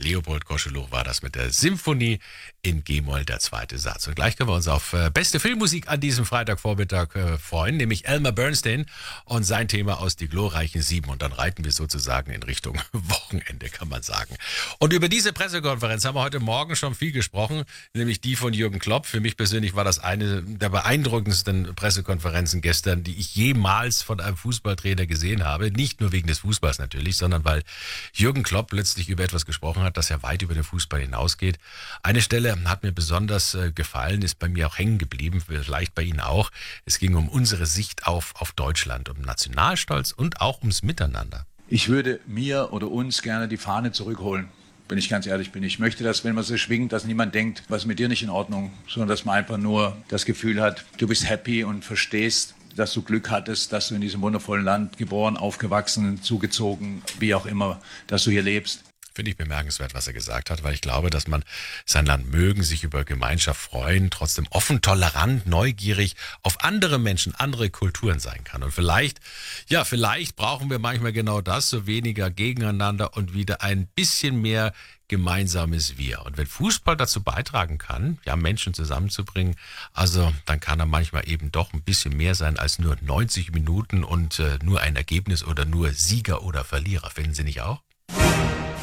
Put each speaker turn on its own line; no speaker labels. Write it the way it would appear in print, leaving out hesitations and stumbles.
Leopold Koscheluch war das mit der Symphonie in G-Moll, der zweite Satz. Und gleich können wir uns auf beste Filmmusik an diesem Freitagvormittag freuen, nämlich Elmer Bernstein und sein Thema aus Die glorreichen Sieben. Und dann reiten wir sozusagen in Richtung Wochenende, kann man sagen. Und über diese Pressekonferenz haben wir heute Morgen schon viel gesprochen, nämlich die von Jürgen Klopp. Für mich persönlich war das eine der beeindruckendsten Pressekonferenzen gestern, die ich jemals von einem Fußballtrainer gesehen habe. Nicht nur wegen des Fußballs natürlich, sondern weil Jürgen Klopp plötzlich über etwas gesprochen hat, das ja weit über den Fußball hinausgeht. Eine Stelle hat mir besonders gefallen, ist bei mir auch hängen geblieben, vielleicht bei Ihnen auch. Es ging um unsere Sicht auf Deutschland, um Nationalstolz und auch ums Miteinander.
Ich würde mir oder uns gerne die Fahne zurückholen, wenn ich ganz ehrlich bin. Ich möchte, dass, wenn man sie schwingt, dass niemand denkt, was ist mit dir nicht in Ordnung, sondern dass man einfach nur das Gefühl hat, du bist happy und verstehst, dass du Glück hattest, dass du in diesem wundervollen Land geboren, aufgewachsen, zugezogen, wie auch immer, dass du hier lebst.
Finde ich bemerkenswert, was er gesagt hat, weil ich glaube, dass man sein Land mögen, sich über Gemeinschaft freuen, trotzdem offen, tolerant, neugierig auf andere Menschen, andere Kulturen sein kann. Und vielleicht brauchen wir manchmal genau das, so weniger gegeneinander und wieder ein bisschen mehr gemeinsames Wir. Und wenn Fußball dazu beitragen kann, ja, Menschen zusammenzubringen, also dann kann er manchmal eben doch ein bisschen mehr sein als nur 90 Minuten und nur ein Ergebnis oder nur Sieger oder Verlierer. Finden Sie nicht auch?